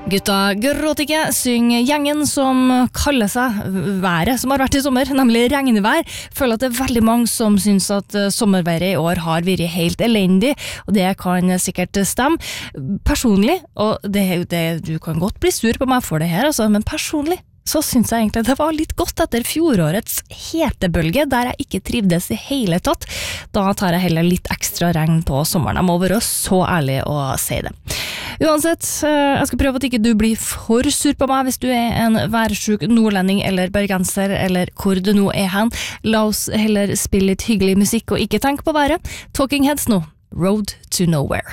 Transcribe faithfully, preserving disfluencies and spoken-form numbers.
Gutta gråt ikke, syng gjengen som kaller seg været som har vært i sommer, nemlig regnvær. Føler at det er veldig mange som synes at sommerværet i år har vært helt elendig, og det kan sikkert stemme. Personlig, og det, det, du kan godt bli sur på meg for det her, altså, men personlig, så synes jeg egentlig det var litt godt etter fjorårets hetebølge, der jeg ikke trivdes i hele tatt. Da tar jeg heller litt ekstra regn på sommeren. Jeg må være så ærlig å si det. Uansett, jeg skal prøve at ikke du blir for sur på meg hvis du er en værsjuk nordlending eller bergenser, eller hvor du nå er hen. La oss heller spille litt hyggelig musikk og ikke tenke på været. Talking Heads nå, Road to Nowhere.